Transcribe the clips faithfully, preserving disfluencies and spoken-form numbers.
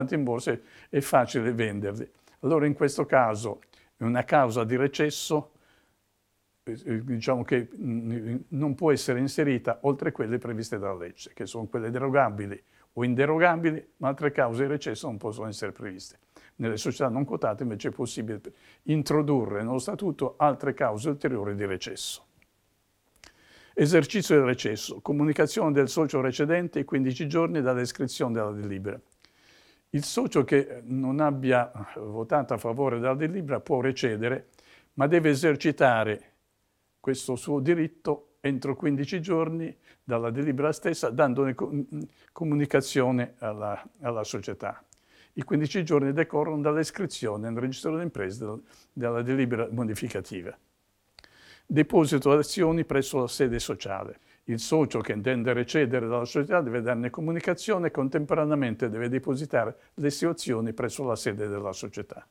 in borsa è facile venderli. Allora in questo caso una causa di recesso diciamo che non può essere inserita oltre quelle previste dalla legge, che sono quelle derogabili o inderogabili, ma altre cause di recesso non possono essere previste. Nelle società non quotate invece è possibile introdurre nello statuto altre cause ulteriori di recesso. Esercizio del recesso. Comunicazione del socio recedente i quindici giorni dall'iscrizione della delibera. Il socio che non abbia votato a favore della delibera può recedere, ma deve esercitare questo suo diritto entro quindici giorni dalla delibera stessa, dandone comunicazione alla, alla società. I quindici giorni decorrono dall'iscrizione nel registro delle imprese della delibera modificativa. Deposito azioni presso la sede sociale. Il socio che intende recedere dalla società deve darne comunicazione e contemporaneamente deve depositare le sue azioni presso la sede della società.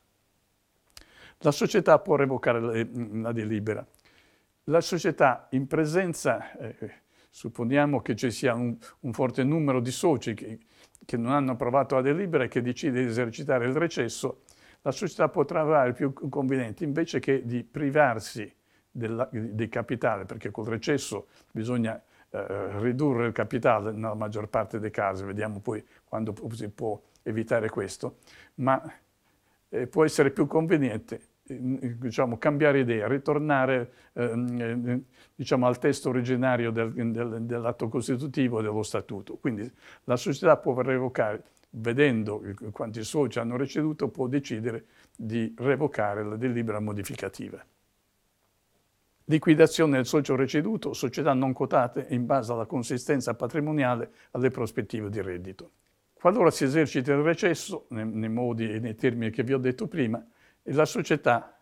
La società può revocare la delibera. La società in presenza, eh, supponiamo che ci sia un, un forte numero di soci che, che non hanno approvato la delibera e che decide di esercitare il recesso, la società può trovare più conveniente invece che di privarsi della, di capitale, perché col recesso bisogna eh, ridurre il capitale nella maggior parte dei casi, vediamo poi quando si può evitare questo, ma eh, può essere più conveniente diciamo, cambiare idea, ritornare eh, diciamo, al testo originario del, del, dell'atto costitutivo e dello statuto. Quindi la società può revocare, vedendo quanti soci hanno receduto, può decidere di revocare la delibera modificativa. Liquidazione del socio receduto, società non quotate in base alla consistenza patrimoniale alle prospettive di reddito. Qualora si eserciti il recesso, nei, nei modi e nei termini che vi ho detto prima, la società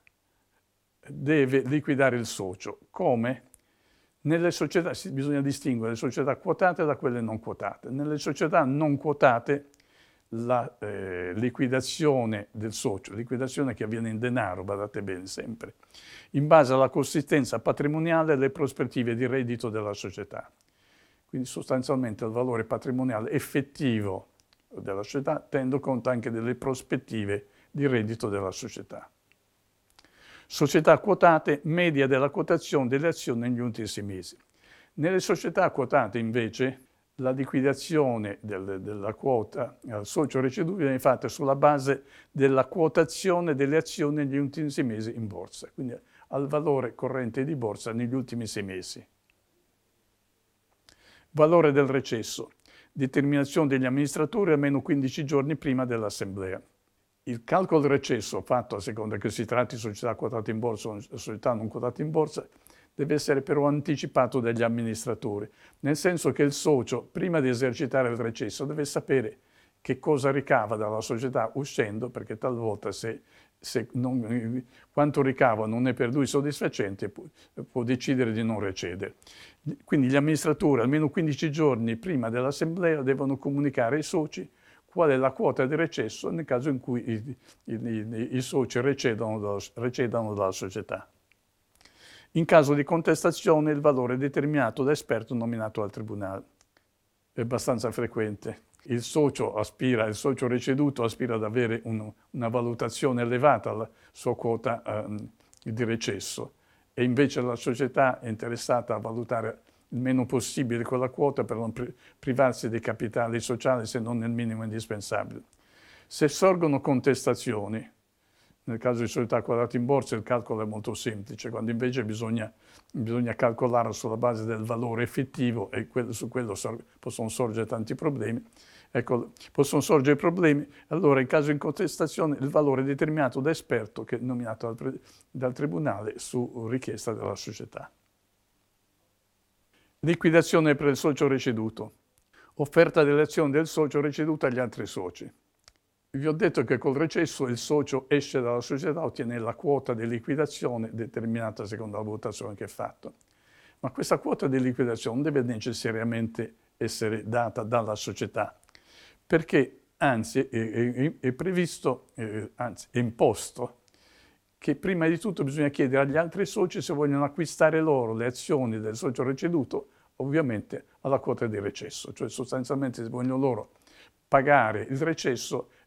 deve liquidare il socio. Come? Nelle società bisogna distinguere le società quotate da quelle non quotate. Nelle società non quotate la eh, liquidazione del socio, liquidazione che avviene in denaro, badate bene sempre, in base alla consistenza patrimoniale e alle prospettive di reddito della società. Quindi sostanzialmente il valore patrimoniale effettivo della società tenendo conto anche delle prospettive di reddito della società. Società quotate, media della quotazione delle azioni negli ultimi sei mesi. Nelle società quotate invece la liquidazione del, della quota al socio receduto viene fatta sulla base della quotazione delle azioni negli ultimi sei mesi in borsa, quindi al valore corrente di borsa negli ultimi sei mesi. Valore del recesso. Determinazione degli amministratori almeno quindici giorni prima dell'assemblea. Il calcolo del recesso, fatto a seconda che si tratti di società quotate in borsa o società non quotate in borsa, deve essere però anticipato dagli amministratori, nel senso che il socio, prima di esercitare il recesso, deve sapere che cosa ricava dalla società uscendo, perché talvolta se, se non, quanto ricava non è per lui soddisfacente, può, può decidere di non recedere. Quindi gli amministratori, almeno quindici giorni prima dell'assemblea, devono comunicare ai soci qual è la quota di recesso nel caso in cui i, i, i, i soci recedano dalla, recedano dalla società. In caso di contestazione il valore è determinato da esperto nominato dal tribunale. È abbastanza frequente. Il socio aspira, il socio receduto aspira ad avere un, una valutazione elevata alla sua quota eh, di recesso e invece la società è interessata a valutare il meno possibile quella quota per non pri privarsi dei capitali sociali se non nel minimo indispensabile. Se sorgono contestazioni, nel caso di società quotate in borsa il calcolo è molto semplice, quando invece bisogna, bisogna calcolare sulla base del valore effettivo e quello, su quello sor possono sorgere tanti problemi. Ecco, possono sorgere problemi, allora in caso di contestazione il valore è determinato da esperto che è nominato dal, dal tribunale su richiesta della società. Liquidazione per il socio receduto. Offerta delle azioni del socio receduto agli altri soci. Vi ho detto che col recesso il socio esce dalla società, ottiene la quota di liquidazione determinata secondo la votazione che è fatta. Ma questa quota di liquidazione non deve necessariamente essere data dalla società, perché anzi è, è, è previsto, eh, anzi è imposto, che prima di tutto bisogna chiedere agli altri soci se vogliono acquistare loro le azioni del socio receduto, ovviamente alla quota di recesso, cioè sostanzialmente se vogliono loro pagare il recesso